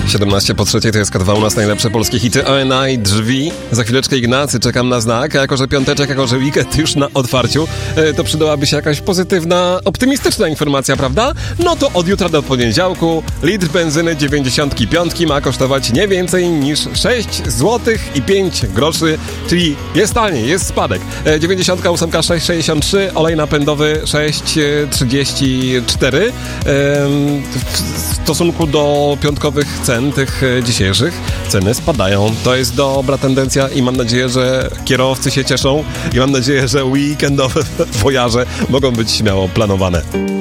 17 po trzeciej to jest K2, u nas najlepsze polskie hity. ONI, Drzwi, za chwileczkę Ignacy, czekam na znak, a jako że piąteczek, jako że weekend już na otwarciu, to przydałaby się jakaś pozytywna, optymistyczna informacja, prawda? No to od jutra do poniedziałku litr benzyny 95 ma kosztować nie więcej niż 6 zł i 5 groszy, czyli jest taniej, jest spadek. 98 6,63, olej napędowy 6,34. W stosunku do piątkowych cen tych dzisiejszych ceny spadają. To jest dobra tendencja i mam nadzieję, że kierowcy się cieszą i mam nadzieję, że weekendowe wojaże mogą być śmiało planowane.